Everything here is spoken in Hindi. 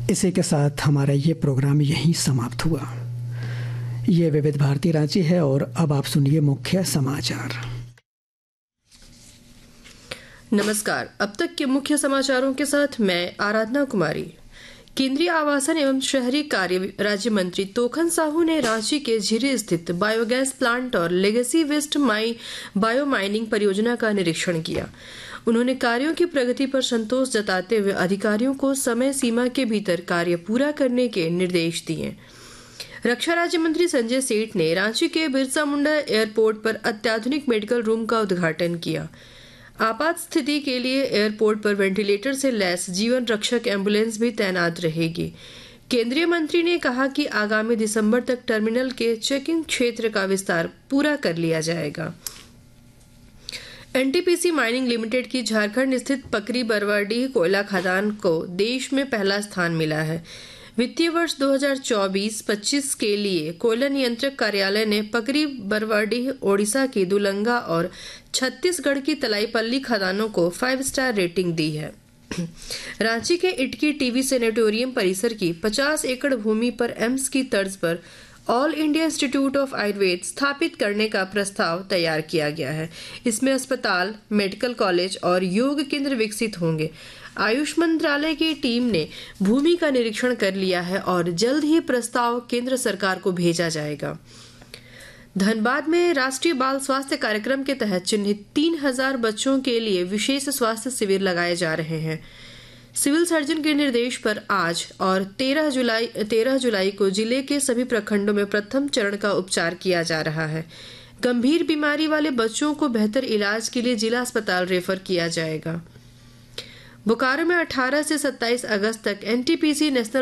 इसी के साथ हमारा ये प्रोग्राम यहीं समाप्त हुआ। ये विविध भारती रांची है और अब आप सुनिए मुख्य समाचार। नमस्कार, अब तक के मुख्य समाचारों के साथ मैं आराधना कुमारी। केंद्रीय आवासन एवं शहरी कार्य राज्य मंत्री तोखन साहू ने रांची के झिरी स्थित बायोगैस प्लांट और लेगेसी वेस्ट बायो माइनिंग परियोजना का निरीक्षण किया। उन्होंने कार्यों की प्रगति पर संतोष जताते हुए अधिकारियों को समय सीमा के भीतर कार्य पूरा करने के निर्देश दिए। रक्षा राज्य मंत्री संजय सेठ ने रांची के बिरसा मुंडा एयरपोर्ट पर अत्याधुनिक मेडिकल रूम का उद्घाटन किया। आपात स्थिति के लिए एयरपोर्ट पर वेंटिलेटर से लैस जीवन रक्षक एम्बुलेंस भी तैनात रहेगी। केंद्रीय मंत्री ने कहा कि आगामी दिसंबर तक टर्मिनल के चेकिंग क्षेत्र का विस्तार पूरा कर लिया जाएगा। एनटीपीसी माइनिंग लिमिटेड की झारखंड स्थित पकरी बरवाडीह कोयला खदान को देश में पहला स्थान मिला है। वित्तीय वर्ष 2024-25 के लिए कोयला नियंत्रक कार्यालय ने पकरी बरवाडीह ओडिशा की दुलंगा और छत्तीसगढ़ की तलाईपल्ली खदानों को 5 स्टार रेटिंग दी है। रांची के इटकी टीवी सेनेटोरियम परिसर की 50 एकड़ भूमि पर एम्स की तर्ज पर all India institute of Ayurveda स्थापित करने का प्रस्ताव तैयार किया गया है। इसमें अस्पताल, मेडिकल कॉलेज और योग केंद्र विकसित होंगे। आयुष मंत्रालय की टीम ने भूमि का निरीक्षण कर लिया है और जल्द ही प्रस्ताव केंद्र सरकार को भेजा जाएगा। धनबाद में राष्ट्रीय बाल स्वास्थ्य कार्यक्रम के तहत चिन्हित 3000 बच्चों के लिए विशेष स्वास्थ्य शिविर लगाए जा रहे हैं। सिविल सर्जन के निर्देश पर आज और 13 जुलाई को जिले के सभी प्रखंडों में प्रथम चरण का उपचार किया जा रहा है। गंभीर बीमारी वाले बच्चों को बेहतर इलाज के लिए जिला अस्पताल रेफर किया जाएगा। बोकारो में 18 से 27 अगस्त तक एनटीपीसी नेशनल